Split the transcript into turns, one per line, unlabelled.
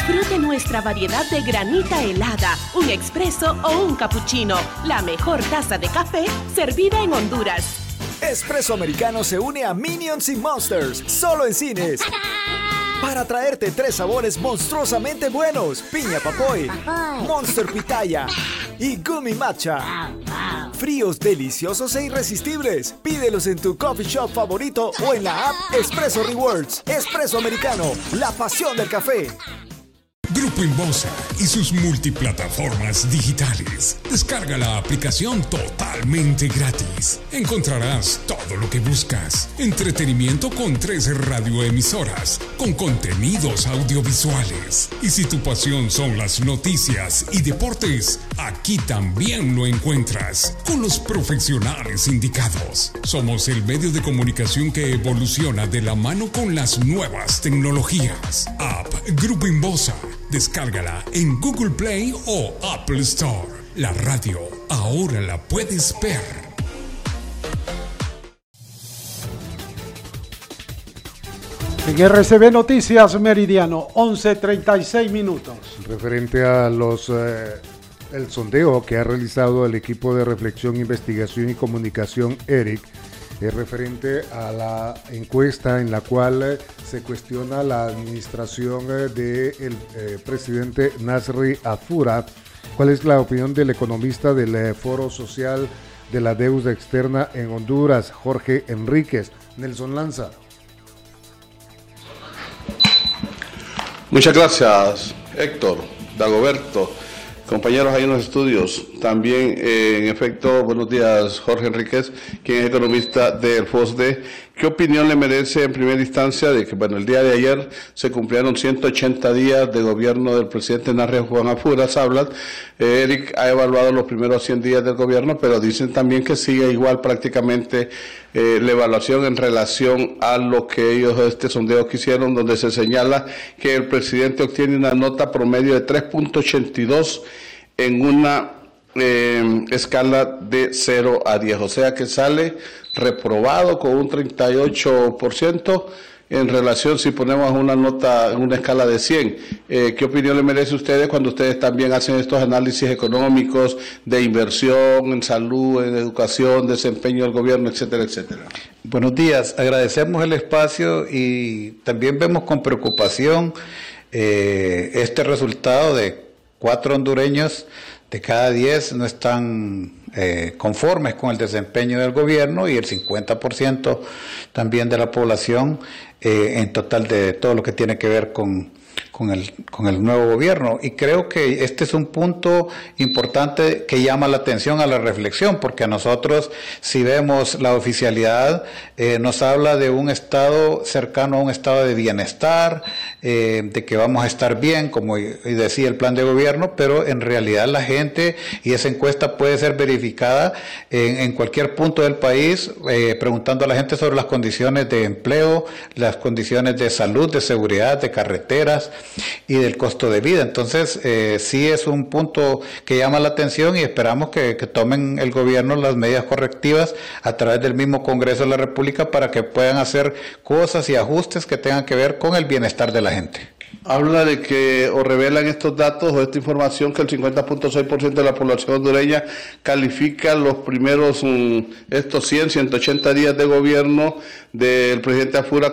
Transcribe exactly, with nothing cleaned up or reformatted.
Disfrute nuestra variedad de granita helada, un expreso o un cappuccino. La mejor taza de café servida en Honduras.
Espresso Americano se une a Minions y Monsters, solo en cines. Para traerte tres sabores monstruosamente buenos: piña papoy, Monster pitaya y gummy matcha. Fríos, deliciosos e irresistibles. Pídelos en tu coffee shop favorito o en la app Espresso Rewards. Espresso Americano, la pasión del café.
Grupo Inbosa y sus multiplataformas digitales. Descarga la aplicación totalmente gratis. Encontrarás todo lo que buscas. Entretenimiento con tres radioemisoras, con contenidos audiovisuales. Y si tu pasión son las noticias y deportes, aquí también lo encuentras, con los profesionales indicados. Somos el medio de comunicación que evoluciona de la mano con las nuevas tecnologías. App Grupo Inbosa. Descárgala en Google Play o Apple Store. La radio ahora la puedes ver.
En R C B Noticias Meridiano, once treinta y seis minutos.
Referente a los eh, el sondeo que ha realizado el equipo de reflexión, investigación y comunicación ERIC, es referente a la encuesta en la cual eh, se cuestiona la administración eh, del eh, presidente Nasri Afura. ¿Cuál es la opinión del economista del eh, Foro Social de la Deuda Externa en Honduras, Jorge Enríquez? Nelson Lanza.
Muchas gracias, Héctor, Dagoberto, compañeros ahí en los estudios. También, eh, en efecto, buenos días, Jorge Enríquez, quien es economista del F O S D E. ¿Qué opinión le merece en primera instancia de que, bueno, el día de ayer se cumplieron ciento ochenta días de gobierno del presidente Nasri Juan Afura Sablat? Eh, Eric ha evaluado los primeros cien días del gobierno, pero dicen también que sigue igual prácticamente eh, la evaluación en relación a lo que ellos, este sondeo que hicieron, donde se señala que el presidente obtiene una nota promedio de tres punto ochenta y dos en una eh, escala de cero a diez, o sea que sale reprobado con un treinta y ocho por ciento en relación, si ponemos una nota en una escala de cien. Eh, ¿Qué opinión le merece a ustedes cuando ustedes también hacen estos análisis económicos de inversión en salud, en educación, desempeño del gobierno, etcétera, etcétera?
Buenos días, agradecemos el espacio y también vemos con preocupación eh, este resultado de cuatro hondureños de cada diez no están eh, conformes con el desempeño del gobierno y el cincuenta por ciento también de la población eh, en total de todo lo que tiene que ver con, con, el, con el nuevo gobierno. Y creo que este es un punto importante que llama la atención a la reflexión, porque a nosotros, si vemos la oficialidad, eh, nos habla de un estado cercano a un estado de bienestar, eh, de que vamos a estar bien, como decía el plan de gobierno, pero en realidad la gente, y esa encuesta puede ser verificada en, en cualquier punto del país, eh, preguntando a la gente sobre las condiciones de empleo, las condiciones de salud, de seguridad, de carreteras y del costo de vida. Entonces, eh, sí es un punto que llama la atención y esperamos que, que tomen el gobierno las medidas correctivas a través del mismo Congreso de la República para que puedan hacer cosas y ajustes que tengan que ver con el bienestar de la gente.
Habla de que, o revelan estos datos o esta información, que el cincuenta punto seis por ciento de la población hondureña califica los primeros, um, estos cien, ciento ochenta días de gobierno del presidente Afura